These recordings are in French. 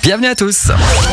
Bienvenue à tous.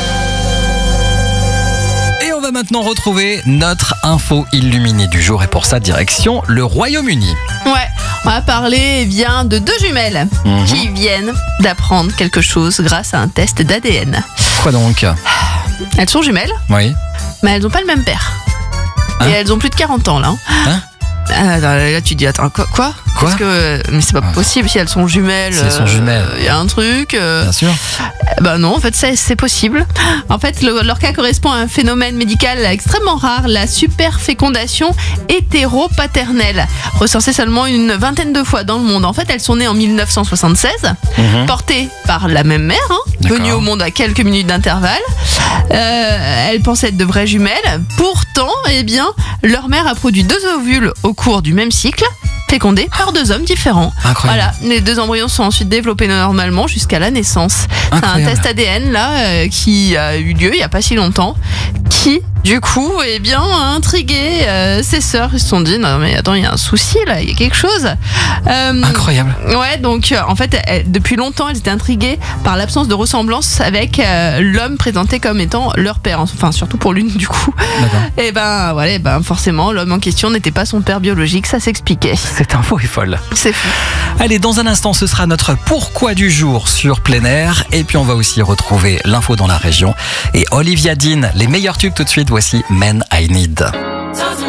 Et on va maintenant retrouver notre info illuminée du jour. Et pour ça, direction le Royaume-Uni. Ouais, on va parler de deux jumelles qui viennent d'apprendre quelque chose grâce à un test d'ADN. Quoi donc? Elles sont jumelles, Oui. mais elles n'ont pas le même père. Hein? Et elles ont plus de 40 ans là. Là tu te dis attends quoi? Parce que mais c'est pas possible si elles sont jumelles. Si elles sont jumelles. Il y a un truc. Bien sûr. Ben non, en fait c'est possible. En fait leur cas correspond à un phénomène médical extrêmement rare, la superfécondation hétéropaternelle, recensée seulement une vingtaine de fois dans le monde. En fait elles sont nées en 1976, portées par la même mère, venues au monde à quelques minutes d'intervalle. Elles pensaient être de vraies jumelles. Pourtant, leur mère a produit 2 ovules au cours du même cycle, fécondés par 2 hommes différents. Incroyable. Voilà, les 2 embryons sont ensuite développés normalement jusqu'à la naissance. C'est un test ADN là qui a eu lieu il n'y a pas si longtemps, qui du coup a intrigué ses sœurs. Ils se sont dit non mais attends, il y a un souci là, il y a quelque chose. Incroyable. Ouais, donc en fait depuis longtemps elles étaient intriguées par l'absence de ressemblance avec l'homme présenté comme étant leur père, enfin surtout pour l'une du coup. Et forcément l'homme en question n'était pas son père biologique, ça s'expliquait. Cette info est folle. C'est fou. Allez, dans un instant, ce sera notre pourquoi du jour sur plein air. Et puis on va aussi retrouver l'info dans la région. Et Olivia Dean, les meilleurs tubes tout de suite, voici Men I Need.